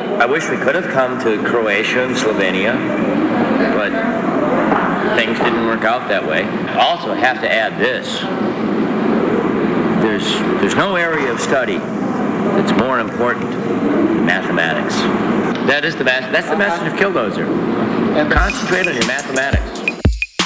I wish we could have come to Croatia and Slovenia, but things didn't work out that way. I also have to add this. There's no area of study that's more important than mathematics. That's the message of Killdozer. Concentrate on your mathematics.